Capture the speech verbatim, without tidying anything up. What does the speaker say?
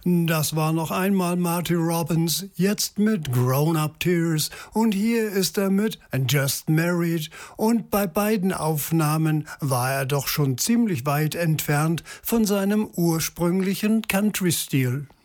Das war noch einmal Marty Robbins, jetzt mit Grown Up Tears, und hier ist er mit Just Married, und bei beiden Aufnahmen war er doch schon ziemlich weit entfernt von seinem ursprünglichen Country-Stil.